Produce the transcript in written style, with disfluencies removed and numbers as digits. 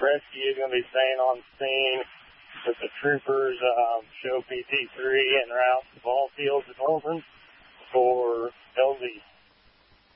rescue is going to be staying on scene with the troopers, show PT3 and route to ball fields at Norman for LZ.